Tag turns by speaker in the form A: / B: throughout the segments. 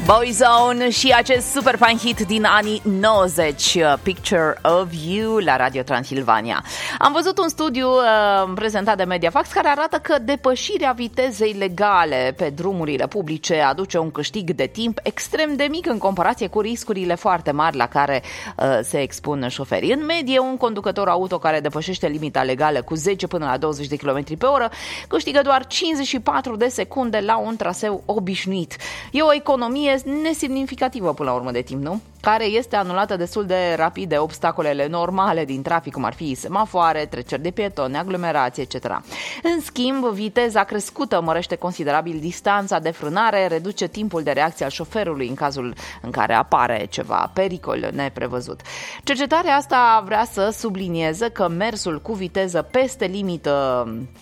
A: Boyzone și acest super fan hit din anii 90, Picture of You, la Radio Transilvania. Am văzut un studiu prezentat de Mediafax care arată că depășirea vitezei legale pe drumurile publice aduce un câștig de timp extrem de mic în comparație cu riscurile foarte mari la care se expun șoferii. În medie, un conducător auto care depășește limita legală cu 10 până la 20 de km pe oră câștigă doar 54 de secunde la un traseu obișnuit. E o economie nesemnificativă până la urmă de timp, nu? Care este anulată destul de rapid de obstacolele normale din trafic, cum ar fi semafoare, treceri de pietoni, aglomerație, etc. În schimb, viteza crescută mărește considerabil distanța de frânare, reduce timpul de reacție al șoferului în cazul în care apare ceva pericol neprevăzut. Cercetarea asta vrea să sublinieze că mersul cu viteză peste limită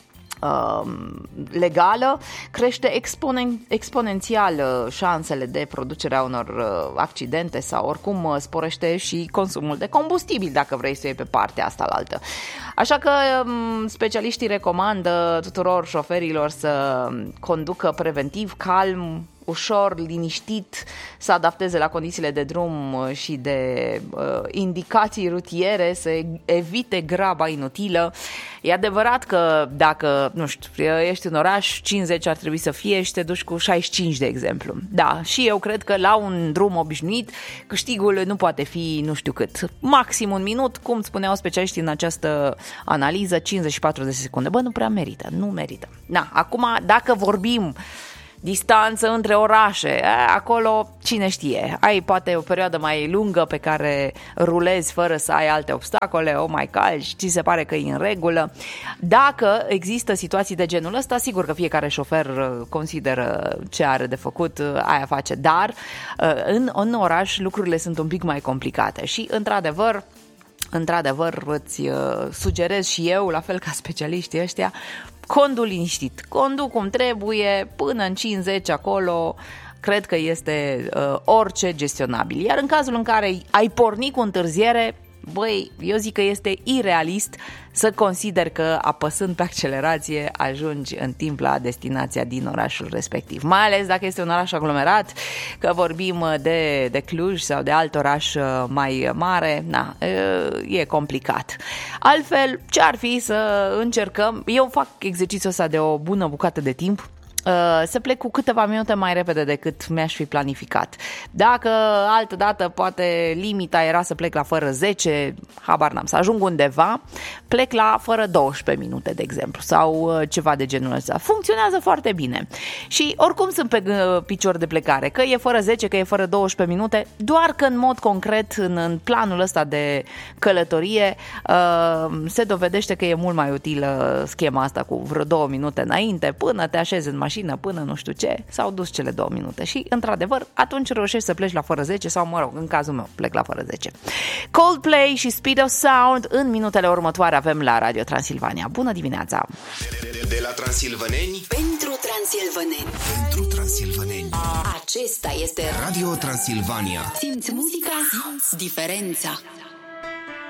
A: legală crește exponențial șansele de producerea unor accidente sau oricum sporește și consumul de combustibil, dacă vrei să iei pe partea asta la altă. Așa că specialiștii recomandă tuturor șoferilor să conducă preventiv, calm, ușor, liniștit, să adapteze la condițiile de drum și de indicații rutiere, să evite graba inutilă. E adevărat că dacă, nu știu, ești în oraș, 50 ar trebui să fie și te duci cu 65, de exemplu. Da, și eu cred că la un drum obișnuit câștigul nu poate fi nu știu cât. Maxim un minut, cum spuneau specialiștii în această analiză, 54 de secunde. Bă, nu prea merită, nu merită. Na, acum, dacă vorbim distanță între orașe, acolo cine știe, ai poate o perioadă mai lungă pe care rulezi fără să ai alte obstacole, o mai calci, ți se pare că e în regulă. Dacă există situații de genul ăsta, sigur că fiecare șofer consideră ce are de făcut, aia face, dar în oraș lucrurile sunt un pic mai complicate și într-adevăr îți sugerez și eu, la fel ca specialiștii ăștia, condu liniștit, condu cum trebuie, până în 50 acolo, cred că este orice gestionabil. Iar în cazul în care ai pornit cu întârziere, băi, eu zic că este irealist să consider că apăsând pe accelerație ajungi în timp la destinația din orașul respectiv. Mai ales dacă este un oraș aglomerat, că vorbim de Cluj sau de alt oraș mai mare, e complicat. Altfel, ce ar fi să încercăm, eu fac exercițiul ăsta de o bună bucată de timp, să plec cu câteva minute mai repede decât mi-aș fi planificat. Dacă altă dată poate limita era să plec la fără 10, habar n-am, să ajung undeva, plec la fără 12 minute, de exemplu, sau ceva de genul ăsta. Funcționează foarte bine. Și oricum sunt pe picior de plecare, că e fără 10, că e fără 12 minute, doar că în mod concret, în planul ăsta de călătorie, se dovedește că e mult mai utilă schema asta cu vreo 2 minute înainte, până te așezi în mașină, până nu știu ce, s-au dus cele 2 minute și, într-adevăr, atunci reușești să pleci la fără 10 sau, mă rog, în cazul meu, plec la fără 10. Coldplay și Speed of Sound în minutele următoare avem la Radio Transilvania. Bună dimineața!
B: De la transilvaneni
C: pentru transilvaneni.
B: pentru transilvaneni.
C: Acesta este
B: Radio Transilvania.
C: Simți muzica, simți diferența.